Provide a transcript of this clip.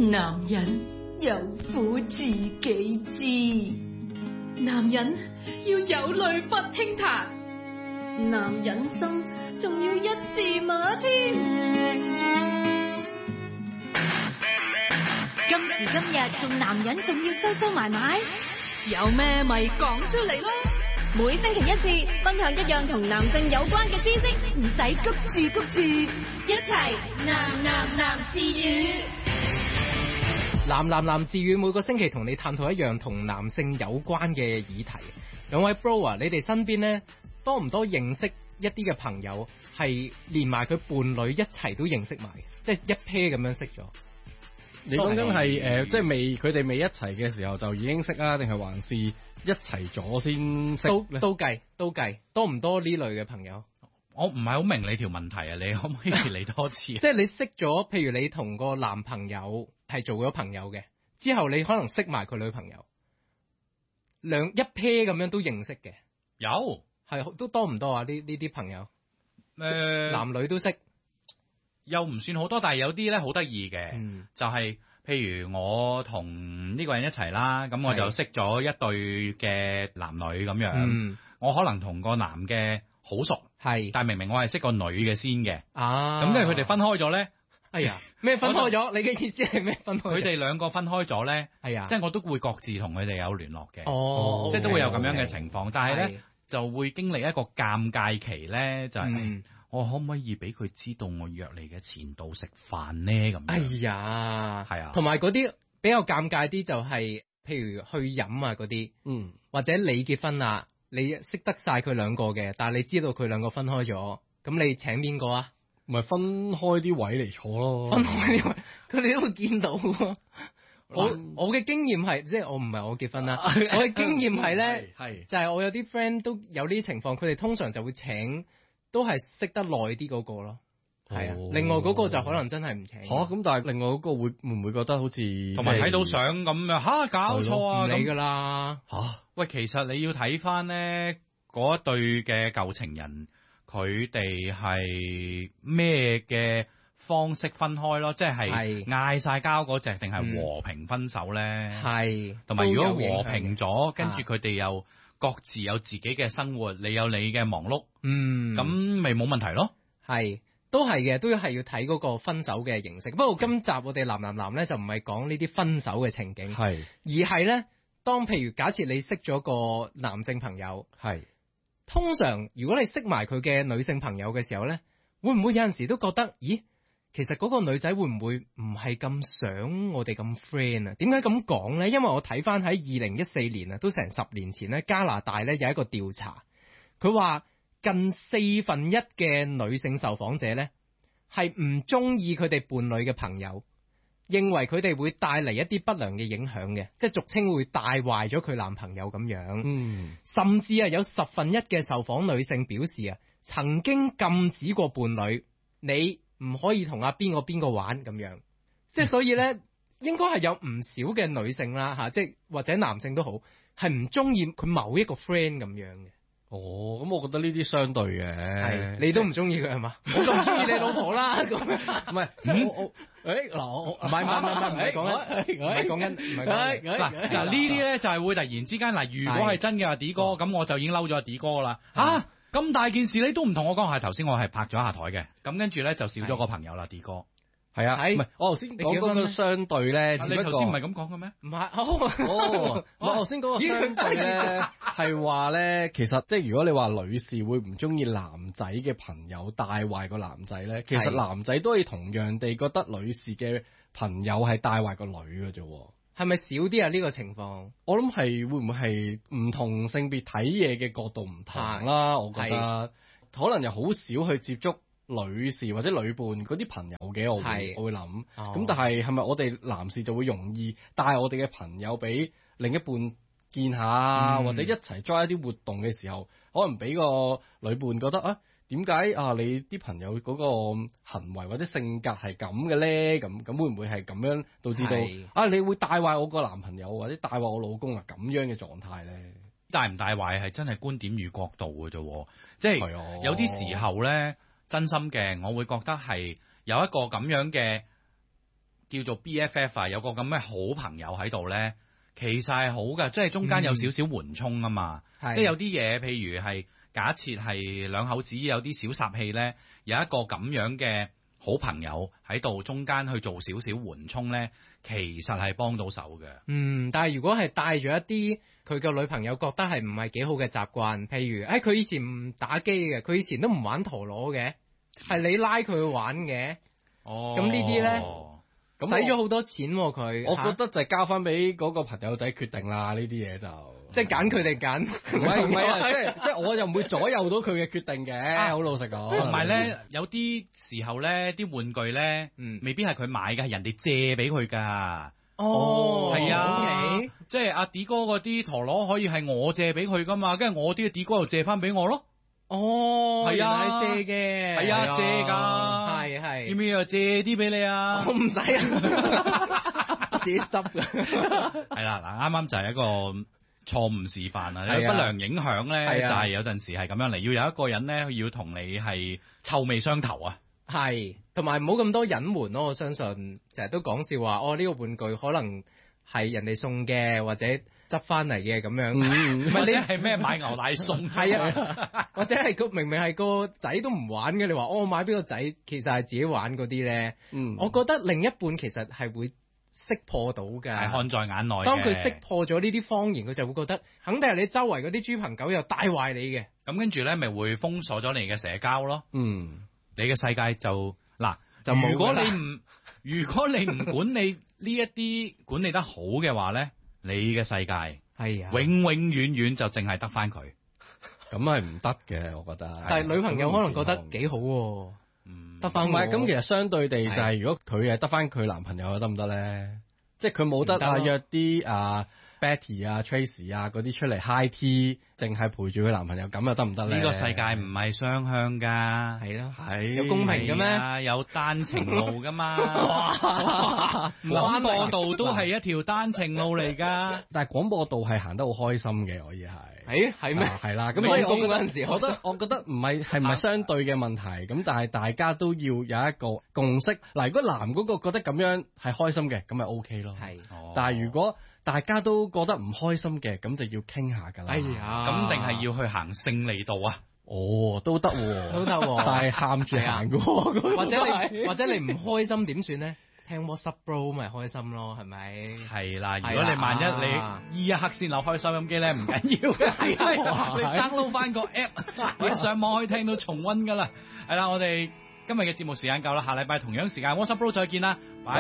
男人有苦自己知，男人要有淚不輕彈，男人心仲要一字馬添。 今時今日仲男人仲要收收埋埋， 有咩咪講出嚟咯。 每星期一次，分享一樣同男性有關嘅知識， 唔使谷住， 一齊男自語。 男自語每個星期同你探討一樣同男性有關嘅議題。兩位 bro 啊，你哋身邊呢，多唔多認識一啲嘅朋友係連埋佢伴侶一齊都認識埋，即係一 pair 咁樣識咗？ 你講緊係即係佢哋未一齊嘅時候就已經識啊，定係還是一齊咗先識咧？ 都計，多唔多呢類嘅朋友？ 我唔係好明你條問題啊，你可唔可以嚟多次？ 即係你識咗，譬如你同個男朋友係做咗朋友嘅，之後你可能識埋佢女朋友，一 pair 咁樣都認識嘅。 有係都多唔多啊？呢啲朋友，男女都識。 又唔算好多，但係有啲咧好得意嘅，就係譬如我同呢個人一齊啦，咁我就識咗一對嘅男女咁樣。我可能同個男嘅好熟，但係明明我係識個女嘅先嘅。咁跟住佢哋分開咗咧。 哎呀，咩分開咗？你嘅意思係咩分開？ 佢哋兩個分開咗咧。即係我都會各自同佢哋有聯絡嘅。即係都會有咁樣嘅情況，但係咧就會經歷一個尷尬期咧，就係。我可唔可以俾佢知道我約你嘅前度食飯呢？咁哎呀， 係啊， 同埋嗰啲比較尷尬啲就係，譬如去飲啊嗰啲，或者你結婚啦，你識得晒佢兩個嘅，但係你知道佢兩個分開咗，咁你請邊個啊？ 咪分開啲位嚟坐咯， 分開啲位，佢哋都會見到。我嘅經驗係，即係我唔係我結婚啦，我嘅經驗係咧，就係我有啲 friend 都有呢啲情況，佢哋通常就會請。都係識得耐啲嗰個咯，係啊。另外嗰個就可能真係唔請。 咁但係另外嗰個會唔會覺得好似同埋睇到相咁樣搞錯啊？ 唔理㗎啦喂，其實你要睇翻咧嗰一對嘅舊情人，佢哋係咩嘅方式分開咯？即係嗌晒交嗰隻，定係和平分手咧？ 係。 同埋如果和平咗，跟住佢哋又。各自有自己嘅生活，你有你嘅忙碌，咁咪冇問題咯。 都係嘅，都係要睇嗰個分手嘅形式。不過今集我哋男咧就唔係講呢啲分手嘅情景，而係咧當譬如假設你識咗個男性朋友，通常如果你識埋佢嘅女性朋友嘅時候咧，會唔會有陣時都覺得，咦？其實嗰個女仔會唔會唔係咁想我哋咁 friend 啊？點解咁講呢？因為我睇翻喺2014年啊，都成10年前咧，加拿大咧有一個調查，佢話近4分1嘅女性受訪者咧係唔中意佢哋伴侶嘅朋友，認為佢哋會帶嚟一啲不良嘅影響嘅，即係俗稱會帶壞咗佢男朋友咁樣。甚至啊有10分1嘅受訪女性表示啊，曾經禁止過伴侶你唔可以同阿邊個玩咁樣，即係所以咧，應該係有唔少嘅女性啦嚇，即係或者男性都好，係唔中意佢某一個 friend 咁樣嘅。 咁我覺得呢啲相對嘅， 你都唔中意佢係嘛？我就唔中意你老婆啦，咁唔係， 我唔係講緊， 嗱呢啲咧就係會突然之間嗱，如果係真嘅阿 D 哥，咁我就已經嬲咗阿 D 哥啦嚇。咁大件事你都唔同我講，係頭先我係拍咗一下台嘅，咁跟住咧就少咗個朋友啦，D 哥。 係啊，唔係我頭先講嗰個相對咧， 你頭先唔係咁講嘅咩？ 唔係， 我頭先講個相對咧係話咧，其實即係如果你話女士會唔中意男仔嘅朋友帶壞個男仔咧，其實男仔都係同樣地覺得女士嘅朋友係帶壞個女嘅啫。 係咪少啲啊？呢個情況， 我諗係會唔會係唔同性別睇嘢嘅角度唔同啦？我覺得可能又好少去接觸女士或者女伴嗰啲朋友嘅，我會諗。咁但係咪我哋男士就會容易帶我哋嘅朋友俾另一半見下，或者一齊 join 一啲活動嘅時候，可能俾個女伴覺得啊，點解你啲朋友嗰個行為或者性格係咁嘅咧？咁會唔會係咁樣導致到你會帶壞我個男朋友或者帶壞我老公啊咁樣嘅狀態咧？ 帶唔帶壞係真係觀點與角度嘅啫，即係有啲時候咧，真心嘅我會覺得係有一個咁樣嘅叫做 BFF 啊，有個咁嘅好朋友喺度咧，其實係好噶，即係中間有少少緩衝啊嘛，即係有啲嘢，譬如係假設係兩口子有啲小霎氣咧，有一個咁樣嘅好朋友喺度中間去做少少緩衝咧，其實係幫到手嘅。 但係如果係帶咗一啲佢嘅女朋友覺得係唔係幾好嘅習慣，譬如佢以前唔打機嘅，佢以前都唔玩陀螺嘅，係你拉佢去玩嘅。咁呢啲咧，使咗好多錢佢。 我覺得就係交翻俾嗰個朋友仔決定啦，呢啲嘢就即係揀佢哋揀。 唔係啊，即係我又唔會左右到佢嘅決定嘅，好老實講。 同埋咧，有啲時候咧，啲玩具咧，未必係佢買嘅，係人哋借俾佢噶。係啊，即係阿 D 哥嗰啲陀螺可以係我借俾佢噶嘛，跟住我啲 D 哥又借翻俾我咯。係啊， 借嘅， 係啊，借㗎， 係， 要唔要借啲俾你啊？ 我唔使啊，自己執㗎。 係啦，嗱，啱啱就係一個錯誤示範啊，有不良影響咧，就係有陣時係咁樣嚟，要有一個人咧要同你係臭味相投啊。 係，同埋唔好咁多隱瞞咯。我相信成日都講笑話，呢個玩具可能係人哋送嘅，或者執翻嚟嘅咁樣。 唔係你係咩買牛奶送？ 係啊，或者係明明係個仔都唔玩嘅，你話我買俾個仔，其實係自己玩嗰啲咧。我覺得另一半其實係會識破到㗎， 係看在眼內嘅。 當佢識破咗呢啲謊言，佢就會覺得肯定係你周圍嗰啲豬朋狗友帶壞你嘅。 咁跟住咧，咪會封鎖咗你嘅社交咯。你嘅世界就嗱，就如果你唔管理呢一啲管理得好嘅話咧，你嘅世界係啊，永永遠遠就淨係得翻佢， 咁係唔得嘅，我覺得。 但係女朋友可能覺得幾好喎，得翻我。 唔係咁，其實相對地就係，如果佢係得翻佢男朋友得唔得咧？即係佢冇得約啲Betty 啊、Tracy 啊嗰啲出嚟 high tea，淨係陪住佢男朋友咁又得唔得咧？ 呢個世界唔係雙向㗎， 係咯， 係有公平嘅咩？ 有單程路㗎嘛？廣播道都係一條單程路嚟㗎。 但係廣播道係行得好開心嘅，可以係。 係咩？ 係啦，咁所以嗰陣時， 我覺得唔係相對嘅問題，咁但係大家都要有一個共識。嗱，如果男嗰個覺得咁樣係開心嘅，咁咪 OK 咯。係，但係如果大家都覺得唔開心嘅，咁就要傾下㗎啦。 哎呀， 咁定係要去行勝利道啊？ 都得喎， 都得喎， 但係喊住行嘅喎。 或者你唔開心點算咧？聽 WhatsApp Bro 咪開心咯，係咪？ 係啦，如果你萬一你呢一刻先扭開收音機咧，唔緊要嘅，係你 download 翻個 app， 你上網可以聽到重溫㗎啦。係啦，我哋今日嘅節目時間夠啦，下禮拜同樣時間 WhatsApp Bro 再見啦，拜。